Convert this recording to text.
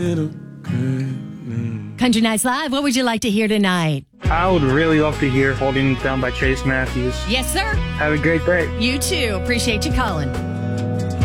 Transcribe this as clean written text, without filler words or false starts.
Country Nights Live, what would you like to hear tonight? I would really love to hear Holding It Down by Chase Matthews. Yes, sir. Have a great day. You too. Appreciate you calling.